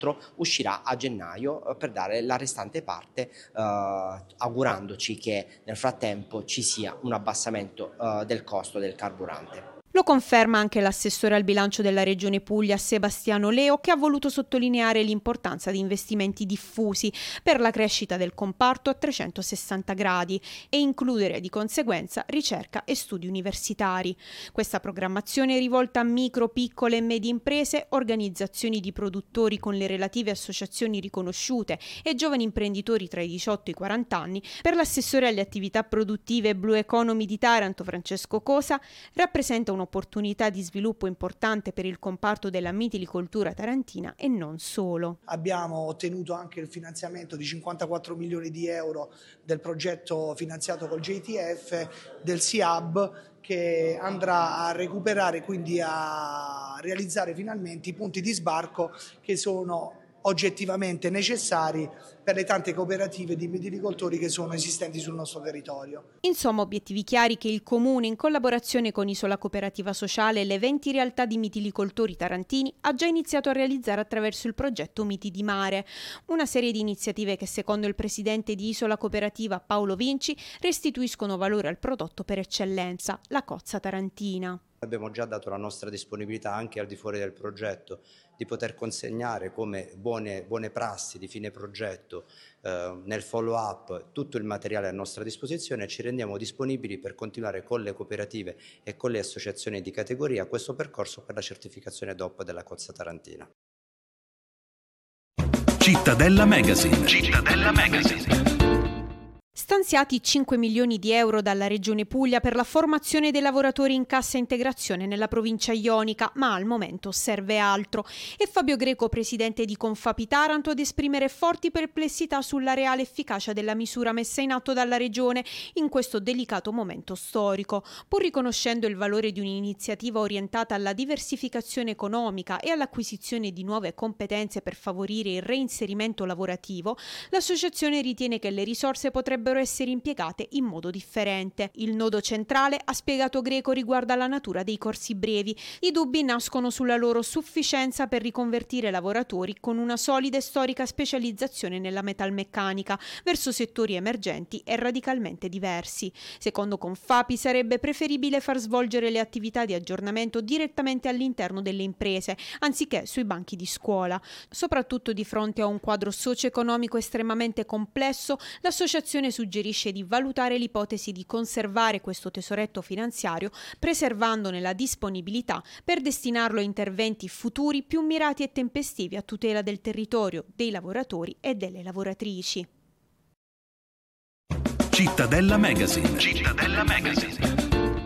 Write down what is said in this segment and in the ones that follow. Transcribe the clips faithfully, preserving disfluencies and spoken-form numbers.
uscirà a gennaio per dare la restante parte, eh, augurandoci che nel frattempo ci sia un abbassamento eh, del costo del carburante. Lo conferma anche l'assessore al bilancio della Regione Puglia Sebastiano Leo, che ha voluto sottolineare l'importanza di investimenti diffusi per la crescita del comparto a trecentosessanta gradi e includere di conseguenza ricerca e studi universitari. Questa programmazione è rivolta a micro, piccole e medie imprese, organizzazioni di produttori con le relative associazioni riconosciute e giovani imprenditori tra i diciotto e i quaranta anni. Per l'assessore alle attività produttive Blue Economy di Taranto, Francesco Cosa, rappresenta un un'opportunità di sviluppo importante per il comparto della mitilicoltura tarantina e non solo. Abbiamo ottenuto anche il finanziamento di cinquantaquattro milioni di euro del progetto finanziato col J T F del S I A B, che andrà a recuperare, quindi a realizzare finalmente i punti di sbarco che sono oggettivamente necessari per le tante cooperative di mitilicoltori che sono esistenti sul nostro territorio. Insomma, obiettivi chiari che il Comune, in collaborazione con Isola Cooperativa Sociale e le venti realtà di mitilicoltori tarantini, ha già iniziato a realizzare attraverso il progetto Miti di Mare, una serie di iniziative che, secondo il presidente di Isola Cooperativa Paolo Vinci, restituiscono valore al prodotto per eccellenza, la cozza tarantina. Abbiamo già dato la nostra disponibilità anche al di fuori del progetto di poter consegnare come buone, buone prassi di fine progetto eh, nel follow up tutto il materiale a nostra disposizione e ci rendiamo disponibili per continuare con le cooperative e con le associazioni di categoria questo percorso per la certificazione D O P della cozza tarantina. Cittadella Magazine. Cittadella Magazine. Stanziati cinque milioni di euro dalla Regione Puglia per la formazione dei lavoratori in cassa integrazione nella provincia ionica, ma al momento serve altro. È Fabio Greco, presidente di Confapi Taranto, ad esprimere forti perplessità sulla reale efficacia della misura messa in atto dalla Regione in questo delicato momento storico. Pur riconoscendo il valore di un'iniziativa orientata alla diversificazione economica e all'acquisizione di nuove competenze per favorire il reinserimento lavorativo, l'associazione ritiene che le risorse potrebbero essere impiegate in modo differente. Il nodo centrale, ha spiegato Greco, riguarda la natura dei corsi brevi. I dubbi nascono sulla loro sufficienza per riconvertire lavoratori con una solida e storica specializzazione nella metalmeccanica verso settori emergenti e radicalmente diversi. Secondo Confapi sarebbe preferibile far svolgere le attività di aggiornamento direttamente all'interno delle imprese, anziché sui banchi di scuola. Soprattutto di fronte a un quadro socio-economico estremamente complesso, l'associazione suggerisce di valutare l'ipotesi di conservare questo tesoretto finanziario, preservandone la disponibilità per destinarlo a interventi futuri più mirati e tempestivi a tutela del territorio, dei lavoratori e delle lavoratrici. Cittadella Magazine. Cittadella Magazine.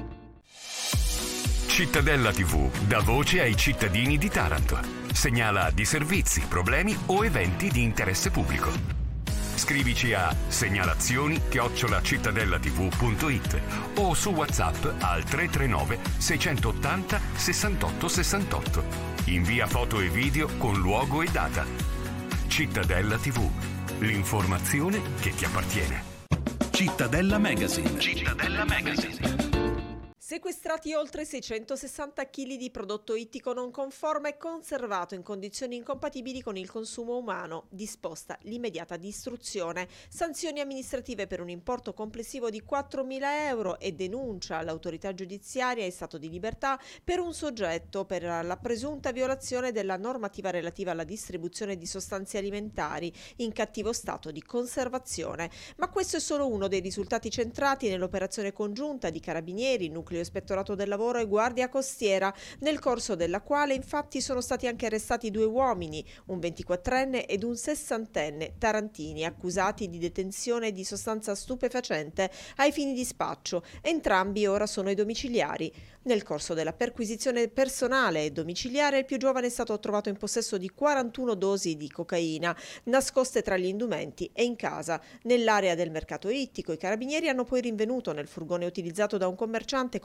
Cittadella tivù dà voce ai cittadini di Taranto. Segnala disservizi, problemi o eventi di interesse pubblico. Scrivici a segnalazioni chiocciola cittadellativù punto it o su WhatsApp al tre tre nove sei otto zero sessantotto sessantotto. Invia foto e video con luogo e data. Cittadella tivù, l'informazione che ti appartiene. Cittadella Magazine. Cittadella Magazine. Sequestrati oltre seicentosessanta chili di prodotto ittico non conforme e conservato in condizioni incompatibili con il consumo umano. Disposta l'immediata distruzione. Sanzioni amministrative per un importo complessivo di quattromila euro e denuncia all'autorità giudiziaria in stato di libertà per un soggetto per la presunta violazione della normativa relativa alla distribuzione di sostanze alimentari in cattivo stato di conservazione. Ma questo è solo uno dei risultati centrati nell'operazione congiunta di Carabinieri, Nucleo Ispettorato del Lavoro e Guardia Costiera, nel corso della quale infatti sono stati anche arrestati due uomini, un ventiquattrenne ed un sessantenne tarantini, accusati di detenzione di sostanza stupefacente ai fini di spaccio. Entrambi ora sono ai domiciliari. Nel corso della perquisizione personale e domiciliare, il più giovane è stato trovato in possesso di quarantuno dosi di cocaina, nascoste tra gli indumenti e in casa. Nell'area del mercato ittico, i carabinieri hanno poi rinvenuto nel furgone utilizzato da un commerciante come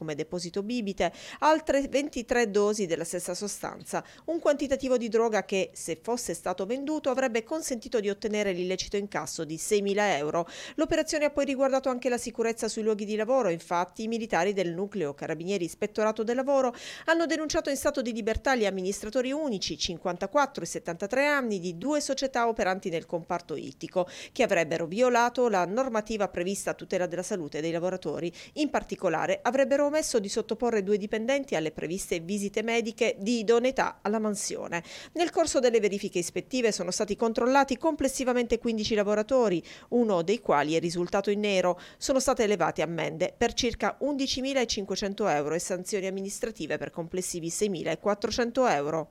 come deposito bibite, altre ventitré dosi della stessa sostanza, un quantitativo di droga che, se fosse stato venduto, avrebbe consentito di ottenere l'illecito incasso di seimila euro. L'operazione ha poi riguardato anche la sicurezza sui luoghi di lavoro. Infatti i militari del nucleo Carabinieri Ispettorato del Lavoro hanno denunciato in stato di libertà gli amministratori unici, cinquantaquattro e settantatré anni, di due società operanti nel comparto ittico, che avrebbero violato la normativa prevista a tutela della salute dei lavoratori. In particolare avrebbero omesso di sottoporre due dipendenti alle previste visite mediche di idoneità alla mansione. Nel corso delle verifiche ispettive sono stati controllati complessivamente quindici lavoratori, uno dei quali è risultato in nero. Sono state elevate ammende per circa undicimilacinquecento euro e sanzioni amministrative per complessivi seimilaquattrocento euro.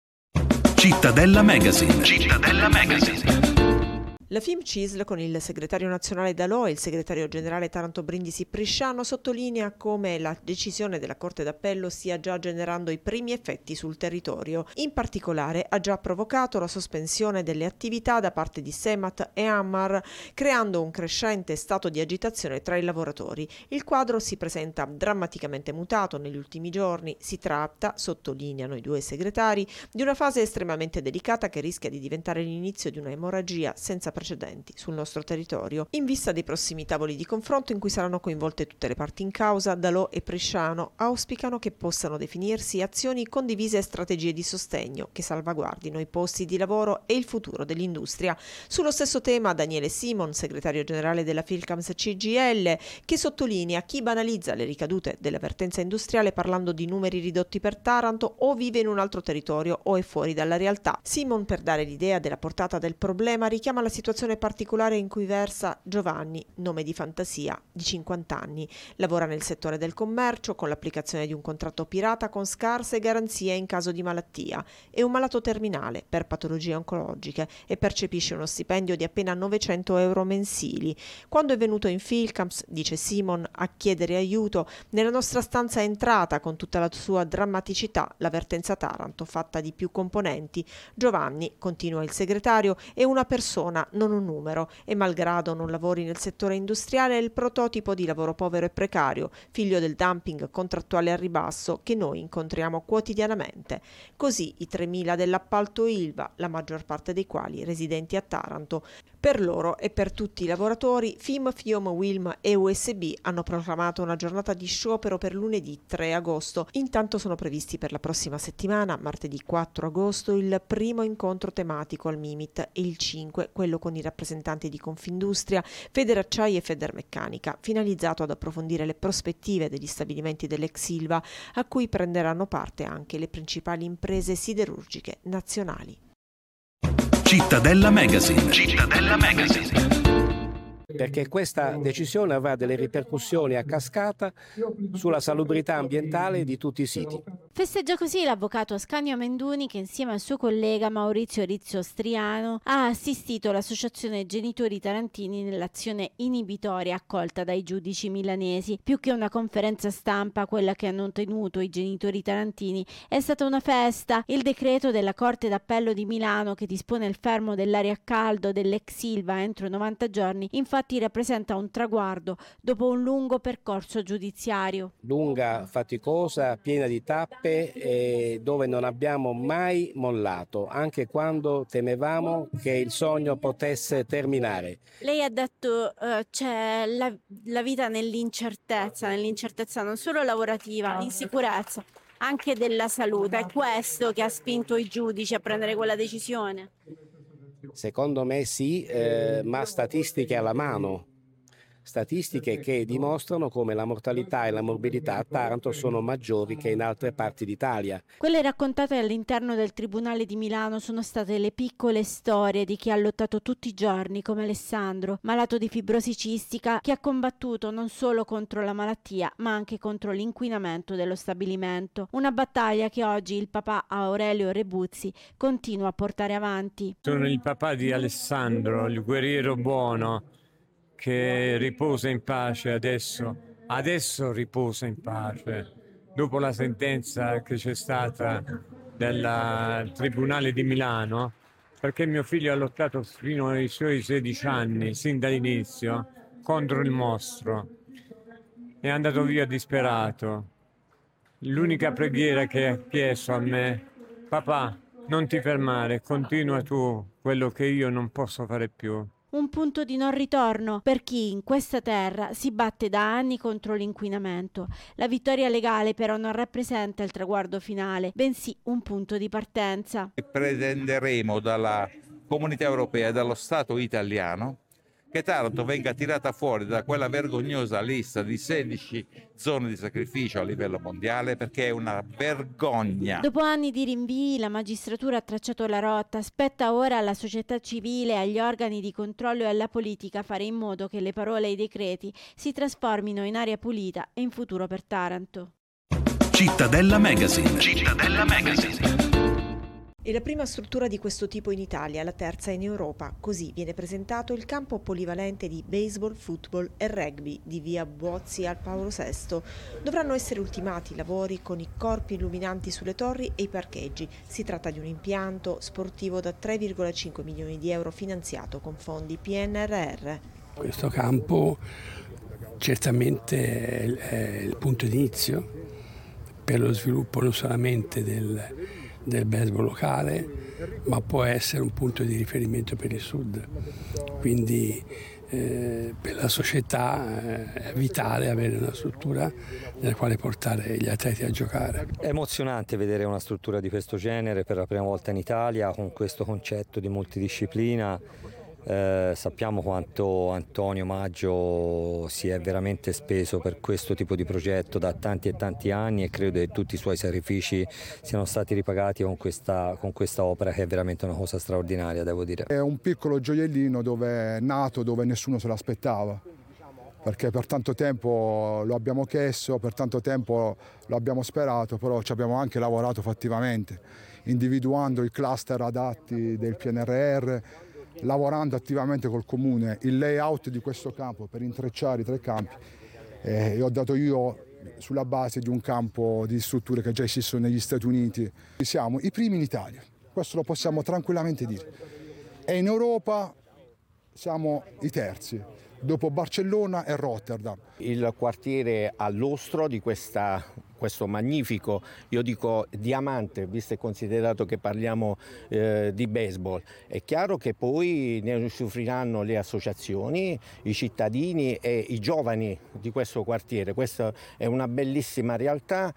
Cittadella Magazine. Cittadella Magazine. La FIMCISL, con il segretario nazionale Dalò e il segretario generale Taranto Brindisi Prisciano, sottolinea come la decisione della Corte d'Appello stia già generando i primi effetti sul territorio. In particolare ha già provocato la sospensione delle attività da parte di Semat e Ammar, creando un crescente stato di agitazione tra i lavoratori. Il quadro si presenta drammaticamente mutato negli ultimi giorni. Si tratta, sottolineano i due segretari, di una fase estremamente delicata che rischia di diventare l'inizio di una emorragia senza precedenti sul nostro territorio. In vista dei prossimi tavoli di confronto in cui saranno coinvolte tutte le parti in causa, Dalò e Prisciano auspicano che possano definirsi azioni condivise e strategie di sostegno che salvaguardino i posti di lavoro e il futuro dell'industria. Sullo stesso tema Daniele Simon, segretario generale della Filcams C G I L, che sottolinea chi banalizza le ricadute dell'avvertenza industriale parlando di numeri ridotti per Taranto o vive in un altro territorio o è fuori dalla realtà. Simon, per dare l'idea della portata del problema, richiama la situazione particolare in cui versa Giovanni, nome di fantasia, di cinquanta anni. Lavora nel settore del commercio con l'applicazione di un contratto pirata con scarse garanzie in caso di malattia. È un malato terminale per patologie oncologiche e percepisce uno stipendio di appena novecento euro mensili. Quando è venuto in Filcams, dice Simon, a chiedere aiuto, nella nostra stanza è entrata con tutta la sua drammaticità l'avvertenza Taranto, fatta di più componenti. Giovanni, continua il segretario, è una persona, non un numero, e malgrado non lavori nel settore industriale è il prototipo di lavoro povero e precario, figlio del dumping contrattuale al ribasso che noi incontriamo quotidianamente. Così i tremila dell'appalto Ilva, la maggior parte dei quali residenti a Taranto. Per loro e per tutti i lavoratori, FIM, FIOM, WILM e U S B hanno proclamato una giornata di sciopero per lunedì tre agosto. Intanto sono previsti per la prossima settimana, martedì quattro agosto, il primo incontro tematico al Mimit e il cinque quello con i rappresentanti di Confindustria, Federacciai e Federmeccanica, finalizzato ad approfondire le prospettive degli stabilimenti dell'ex Ilva, a cui prenderanno parte anche le principali imprese siderurgiche nazionali. Cittadella Magazine. Cittadella Magazine. Perché questa decisione avrà delle ripercussioni a cascata sulla salubrità ambientale di tutti i siti. Festeggia così l'avvocato Ascanio Amenduni che insieme al suo collega Maurizio Rizzo Striano ha assistito l'associazione Genitori Tarantini nell'azione inibitoria accolta dai giudici milanesi. Più che una conferenza stampa, quella che hanno tenuto i genitori tarantini è stata una festa. Il decreto della Corte d'Appello di Milano che dispone il fermo dell'area a caldo dell'ex Ilva entro novanta giorni infatti rappresenta un traguardo dopo un lungo percorso giudiziario. Lunga, faticosa, piena di tappe e dove non abbiamo mai mollato, anche quando temevamo che il sogno potesse terminare. Lei ha detto uh, c'è la, la vita nell'incertezza, nell'incertezza non solo lavorativa, l'insicurezza, anche della salute. È questo che ha spinto i giudici a prendere quella decisione? Secondo me sì, eh, ma statistiche alla mano, statistiche che dimostrano come la mortalità e la morbidità a Taranto sono maggiori che in altre parti d'Italia. Quelle raccontate all'interno del Tribunale di Milano sono state le piccole storie di chi ha lottato tutti i giorni, come Alessandro, malato di fibrosi cistica, che ha combattuto non solo contro la malattia ma anche contro l'inquinamento dello stabilimento. Una battaglia che oggi il papà Aurelio Rebuzzi continua a portare avanti. Sono il papà di Alessandro, il guerriero buono, che riposa in pace adesso, adesso riposa in pace, dopo la sentenza che c'è stata del Tribunale di Milano, perché mio figlio ha lottato fino ai suoi sedici anni, sin dall'inizio, contro il mostro. è andato via disperato. L'unica preghiera che ha chiesto a me: papà, non ti fermare, continua tu quello che io non posso fare più. Un punto di non ritorno per chi in questa terra si batte da anni contro l'inquinamento. La vittoria legale però non rappresenta il traguardo finale, bensì un punto di partenza. Pretenderemo dalla Comunità Europea e dallo Stato italiano che Taranto venga tirata fuori da quella vergognosa lista di sedici zone di sacrificio a livello mondiale, perché è una vergogna. Dopo anni di rinvii, la magistratura ha tracciato la rotta. Spetta ora alla società civile, agli organi di controllo e alla politica fare in modo che le parole e i decreti si trasformino in aria pulita e in futuro per Taranto. Cittadella Magazine. Cittadella Magazine. È la prima struttura di questo tipo in Italia, la terza in Europa. Così viene presentato il campo polivalente di baseball, football e rugby di via Buozzi al Paolo sesto. Dovranno essere ultimati i lavori con i corpi illuminanti sulle torri e i parcheggi. Si tratta di un impianto sportivo da tre virgola cinque milioni di euro finanziato con fondi P N R R. Questo campo certamente è il punto d'inizio per lo sviluppo non solamente del del baseball locale, ma può essere un punto di riferimento per il sud. Quindi eh, per la società eh, è vitale avere una struttura nella quale portare gli atleti a giocare. È emozionante vedere una struttura di questo genere per la prima volta in Italia, con questo concetto di multidisciplina. Eh, sappiamo quanto Antonio Maggio si è veramente speso per questo tipo di progetto da tanti e tanti anni, e credo che tutti i suoi sacrifici siano stati ripagati con questa, con questa opera, che è veramente una cosa straordinaria, devo dire. È un piccolo gioiellino dove è nato, dove nessuno se l'aspettava, perché per tanto tempo lo abbiamo chiesto, per tanto tempo lo abbiamo sperato, però ci abbiamo anche lavorato fattivamente, individuando i cluster adatti del P N R R, lavorando attivamente col comune il layout di questo campo per intrecciare i tre campi, eh, e ho dato io sulla base di un campo di strutture che già esistono negli Stati Uniti. Siamo i primi in Italia, questo lo possiamo tranquillamente dire, e in Europa siamo i terzi, dopo Barcellona e Rotterdam. Il quartiere all'ostro di questa, questo magnifico, io dico diamante, visto e considerato che parliamo eh, di baseball. È chiaro che poi ne usufruiranno le associazioni, i cittadini e i giovani di questo quartiere. Questa è una bellissima realtà.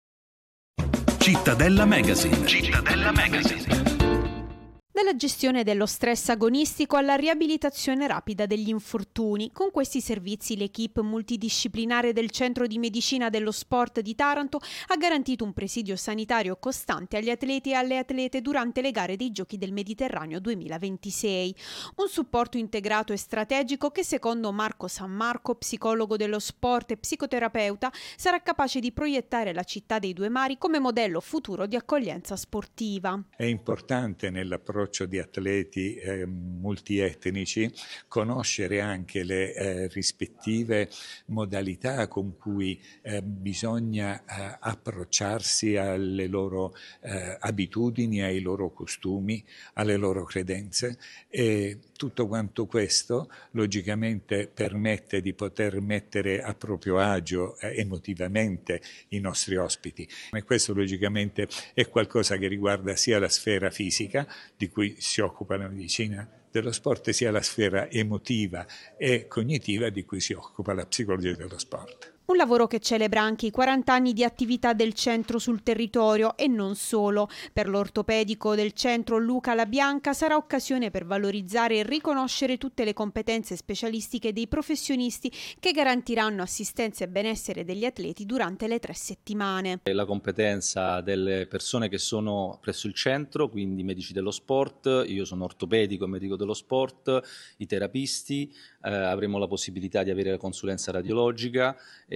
Cittadella Magazine. Cittadella Magazine. Dalla gestione dello stress agonistico alla riabilitazione rapida degli infortuni. Con questi servizi l'equipe multidisciplinare del Centro di Medicina dello Sport di Taranto ha garantito un presidio sanitario costante agli atleti e alle atlete durante le gare dei Giochi del Mediterraneo duemilaventisei. Un supporto integrato e strategico che, secondo Marco San Marco, psicologo dello sport e psicoterapeuta, sarà capace di proiettare la città dei due mari come modello futuro di accoglienza sportiva. È importante nell'approccio di atleti eh, multietnici conoscere anche le eh, rispettive modalità con cui eh, bisogna eh, approcciarsi alle loro eh, abitudini, ai loro costumi, alle loro credenze, e tutto quanto questo logicamente permette di poter mettere a proprio agio eh, emotivamente i nostri ospiti, e questo logicamente è qualcosa che riguarda sia la sfera fisica, di cui si occupa la medicina dello sport, sia la sfera emotiva e cognitiva di cui si occupa la psicologia dello sport. Un lavoro che celebra anche i quaranta anni di attività del centro sul territorio e non solo. Per l'ortopedico del centro Luca La Bianca sarà occasione per valorizzare e riconoscere tutte le competenze specialistiche dei professionisti che garantiranno assistenza e benessere degli atleti durante le tre settimane. La competenza delle persone che sono presso il centro, quindi medici dello sport, io sono ortopedico e medico dello sport, i terapisti, eh, avremo la possibilità di avere la consulenza radiologica,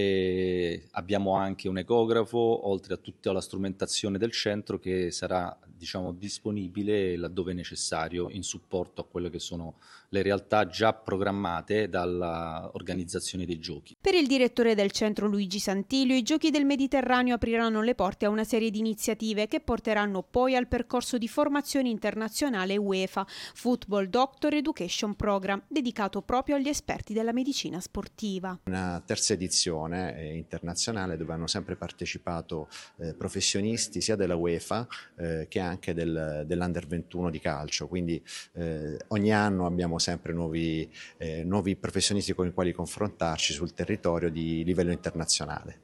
e abbiamo anche un ecografo, oltre a tutta la strumentazione del centro che sarà, diciamo, disponibile laddove necessario in supporto a quelle che sono le realtà già programmate dall'organizzazione dei giochi. Per il direttore del centro Luigi Santilio, i Giochi del Mediterraneo apriranno le porte a una serie di iniziative che porteranno poi al percorso di formazione internazionale UEFA, Football Doctor Education Program, dedicato proprio agli esperti della medicina sportiva. Una terza edizione competizione eh, internazionale dove hanno sempre partecipato eh, professionisti sia della UEFA eh, che anche del, dell'Under ventuno di calcio, quindi eh, ogni anno abbiamo sempre nuovi, eh, nuovi professionisti con i quali confrontarci sul territorio di livello internazionale.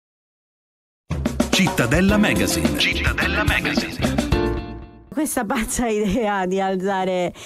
Cittadella Magazine. Cittadella Magazine. Questa pazza idea di alzare